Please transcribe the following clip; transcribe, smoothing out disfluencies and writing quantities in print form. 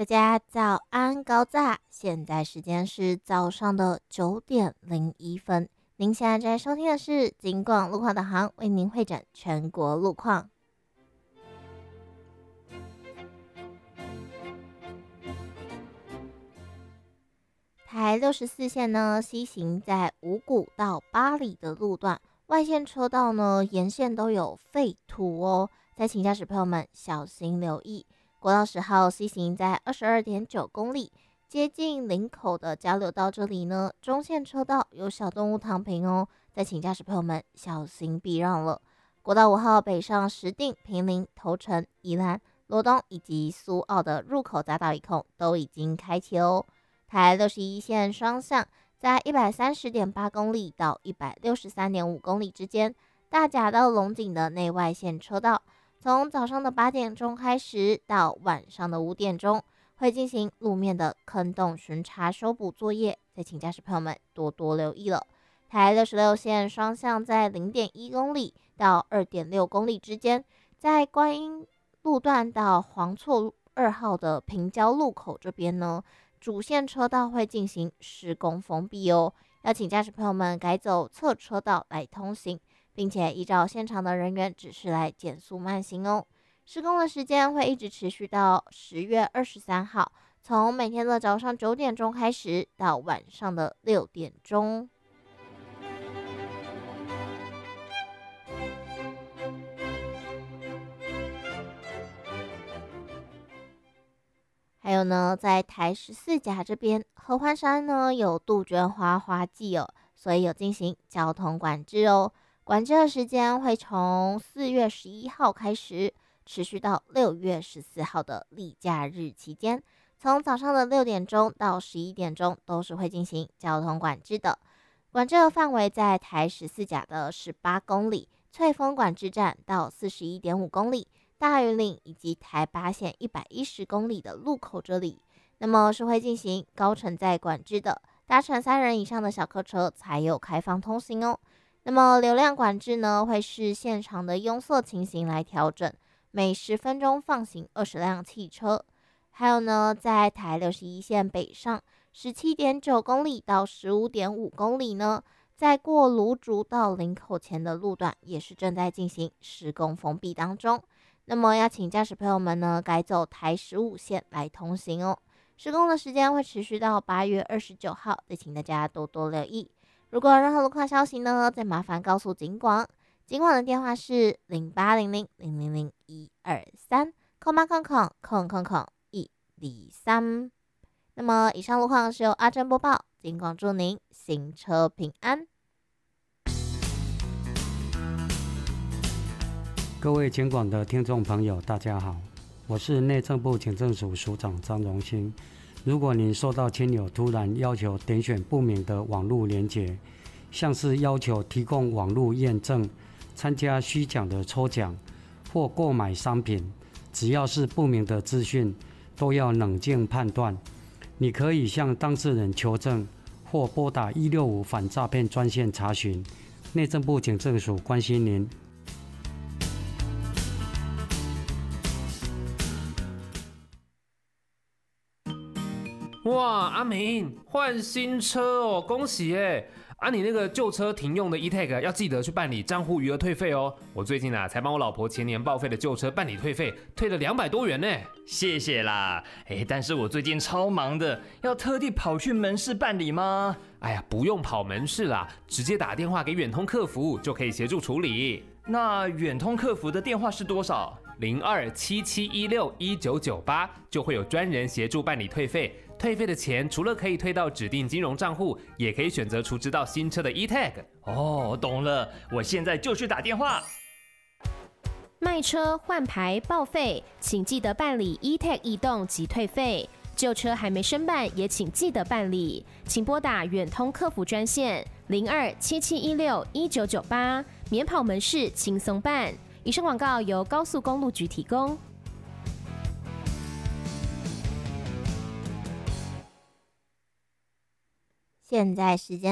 大家早安高炸，现在时间是早上的9:01。您现在正在收听的是警广路况导航，为您会诊全国路况。台64线呢，西行在五股到八里的路段，外线车道呢沿线都有废土哦，再请驾驶朋友们小心留意。国道10号西行在22.9公里，接近林口的交流道这里呢，中线车道有小动物躺平哦，再请驾驶朋友们小心避让了。国道5号北上石碇、坪林、头城、宜兰、罗东以及苏澳的入口匝道一控都已经开启哦。台61线双向在130.8公里到163.5公里之间，大甲到龙井的内外线车道，从早上的8点钟开始到晚上的5点钟，会进行路面的坑洞巡查修补作业，再请驾驶朋友们多多留意了。台66线双向在0.1公里到2.6公里之间，在观音路段到黄厝2号的平交路口这边呢，主线车道会进行施工封闭哦，要请驾驶朋友们改走侧车道来通行，并且依照现场的人员指示来减速慢行哦。施工的时间会一直持续到10月23号，从每天的早上9点钟开始到晚上的6点钟。还有呢，在台14甲这边，合欢山呢有杜鹃花花季哦，所以有进行交通管制哦。管制的时间会从4月11号开始，持续到6月14号的例假日期间，从早上的6点钟到11点钟都是会进行交通管制的。管制的范围在台14甲的18公里，翠峰管制站到41.5公里。大云岭以及台8线110公里的路口这里，那么是会进行高承载管制的，搭乘3人以上的小客车才有开放通行哦。那么流量管制呢，会视现场的拥塞情形来调整，每10分钟放行20辆汽车。还有呢，在台61线北上17.9公里到15.5公里呢，在过芦竹到林口前的路段也是正在进行施工封闭当中。那么要请驾驶朋友们呢改走台15线来通行哦。施工的时间会持续到8月29号，再请大家多多留意。如果有任何路况消息呢，再麻烦告诉警广，警广的电话是0800000123，空八空空空空空123。那么以上路况是由阿珍播报，警广祝您行车平安。 各位警广的听众朋友，大家好，我是内政部警政署署长张荣兴。如果您收到亲友突然要求点选不明的网络连结，像是要求提供网络验证、参加虚假的抽奖或购买商品，只要是不明的资讯，都要冷静判断。你可以向当事人求证，或拨打165反诈骗专线查询。内政部警政署关心您。 哇，阿明换新车哦，恭喜耶！啊，你那个旧车停用的 e-tag 要记得去办理账户余额退费哦。我最近才帮我老婆前年报废的旧车办理退费，退了200多元呢。 谢谢啦，但是我最近超忙的，要特地跑去门市办理吗？ 哎呀，不用跑门市啦，直接打电话给远通客服就可以协助处理。 那远通客服的电话是多少 ？0277161998就会有专人协助办理退费。退费的钱除了可以退到指定金融账户，也可以选择储值到新车的 e-tag。 哦，懂了，我现在就去打电话。 卖车、换牌、报废，请记得办理 e-tag 移动及退费。旧车还没申办，也请记得办理。请拨打远通客服专线0277161998，免跑门市，轻松办。以上广告由高速公路局提供。 现在时间